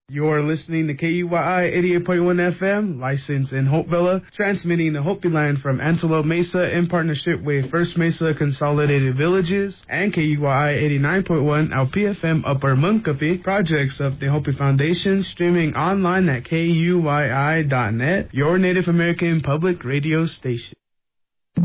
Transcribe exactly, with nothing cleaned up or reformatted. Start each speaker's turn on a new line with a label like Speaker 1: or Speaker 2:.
Speaker 1: You're listening to K U Y I eighty-eight point one F M, licensed in Hopevilla, transmitting the Hopi line from Antelope Mesa in partnership with First Mesa Consolidated Villages and K U Y I eighty-nine point one L P F M Upper Munkapi, projects of the Hopi Foundation, streaming online at K U Y I dot net, your Native American public radio station.